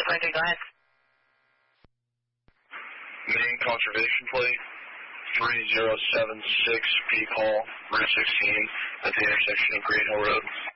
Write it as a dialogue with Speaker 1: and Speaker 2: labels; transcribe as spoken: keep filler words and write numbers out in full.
Speaker 1: twenty-three, go ahead.
Speaker 2: Main conservation plate, three zero seven six P. Paul, Route sixteen, at the intersection of Great Hill Road.